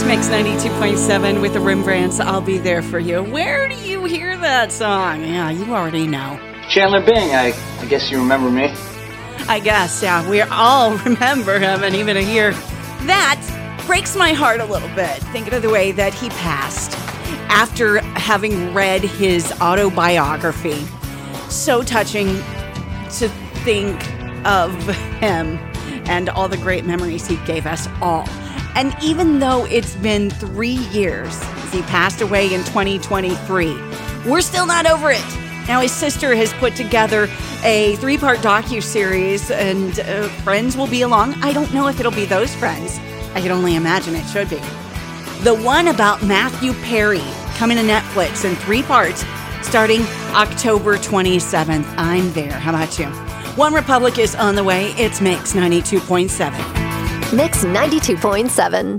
Mix 92.7 with the Rembrandts. I'll be there for you. Where do you hear that song? Yeah, you already know. Chandler Bing, I guess you remember me. I guess, yeah. We all remember him, and even to hear that breaks my heart a little bit. Thinking of the way that he passed after having read his autobiography. So touching to think of him and all the great memories he gave us all. And even though it's been 3 years since he passed away in 2023, we're still not over it. Now his sister has put together a 3-part docuseries, and friends will be along. I don't know if it'll be those friends. I can only imagine it should be. The one about Matthew Perry coming to Netflix in 3 parts starting October 27th. I'm there. How about you? One Republic is on the way. It's Mix 92.7. Mix 92.7.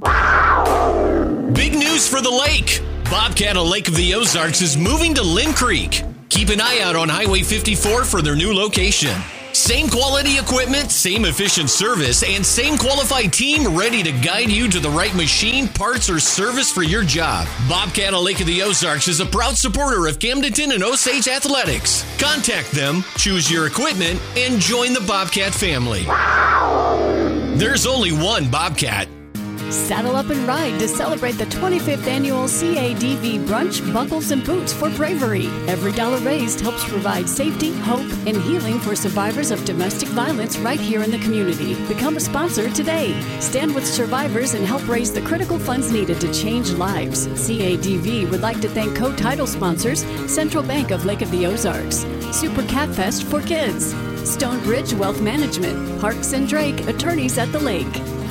Big news for the lake. Bobcat of Lake of the Ozarks is moving to Lynn Creek. Keep an eye out on Highway 54 for their new location. Same quality equipment, same efficient service, and same qualified team ready to guide you to the right machine, parts, or service for your job. Bobcat of Lake of the Ozarks is a proud supporter of Camdenton and Osage Athletics. Contact them, choose your equipment, and join the Bobcat family. There's only one Bobcat. Saddle up and ride to celebrate the 25th annual CADV Brunch, Buckles, and Boots for Bravery. Every dollar raised helps provide safety, hope, and healing for survivors of domestic violence right here in the community. Become a sponsor today. Stand with survivors and help raise the critical funds needed to change lives. CADV would like to thank co-title sponsors Central Bank of Lake of the Ozarks, Super Cat Fest for Kids, Stonebridge Wealth Management, Parks and Drake, attorneys at the lake.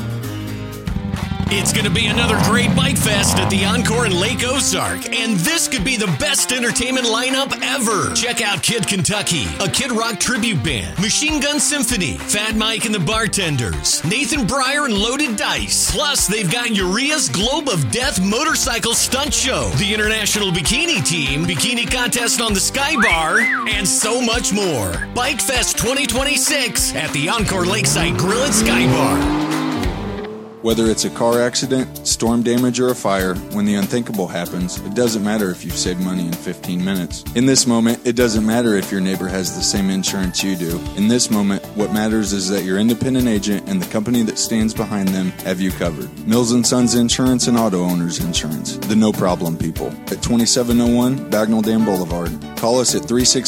It's going to be another great bike fest at the Encore in Lake Ozark, and this could be the best entertainment lineup ever. Check out Kid Kentucky, a Kid Rock tribute band, Machine Gun Symphony, Fat Mike and the Bartenders, Nathan Breyer and Loaded Dice. Plus, they've got Uriah's Globe of Death motorcycle stunt show, the International Bikini Team, Bikini Contest on the Sky Bar, and so much more. Bike Fest 2026 at the Encore Lakeside Grill and Sky Bar. Whether it's a car accident, storm damage, or a fire, when the unthinkable happens, it doesn't matter if you've saved money in 15 minutes. In this moment, it doesn't matter if your neighbor has the same insurance you do. In this moment, what matters is that your independent agent and the company that stands behind them have you covered. Mills & Sons Insurance and Auto Owners Insurance. The no-problem people. At 2701 Bagnell Dam Boulevard. Call us at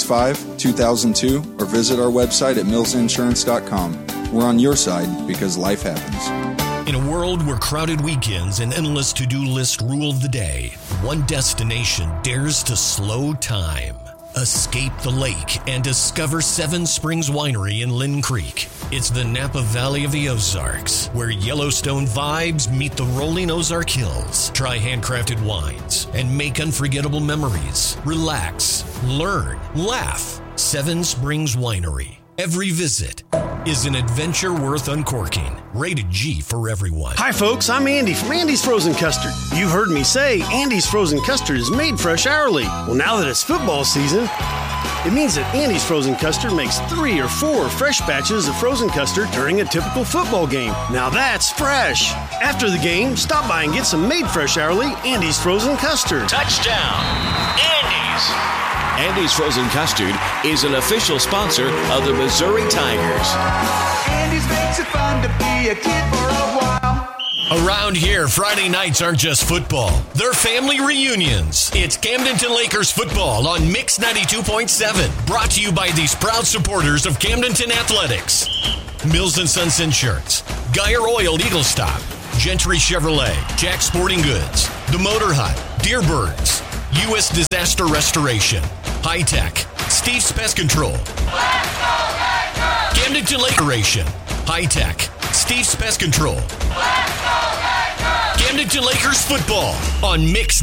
365-2002 or visit our website at millsinsurance.com. We're on your side because life happens. In a world where crowded weekends and endless to-do lists rule the day, one destination dares to slow time. Escape the lake and discover Seven Springs Winery in Lynn Creek. It's the Napa Valley of the Ozarks, where Yellowstone vibes meet the rolling Ozark Hills. Try handcrafted wines and make unforgettable memories. Relax, learn, laugh. Seven Springs Winery. Every visit is an adventure worth uncorking. Rated G for everyone. Hi, folks. I'm Andy from Andy's Frozen Custard. You've heard me say Andy's Frozen Custard is made fresh hourly. Well, now that it's football season, it means that Andy's Frozen Custard makes 3 or 4 fresh batches of frozen custard during a typical football game. Now that's fresh. After the game, stop by and get some made fresh hourly Andy's Frozen Custard. Touchdown, Andy's. Andy's Frozen Custard is an official sponsor of the Missouri Tigers. Andy's makes it fun to be a kid for a while. Around here, Friday nights aren't just football. They're family reunions. It's Camdenton Lakers football on Mix 92.7. Brought to you by these proud supporters of Camdenton Athletics. Mills & Sons Insurance, Geyer Oil Eagle Stop, Gentry Chevrolet, Jack Sporting Goods, The Motor Hut, Deerbirds, U.S. Disaster Restoration, High Tech, Steve's Pest Control, Camdenton Lake Ration, High Tech, Steve's Pest Control, Camdenton Lakers football on Mix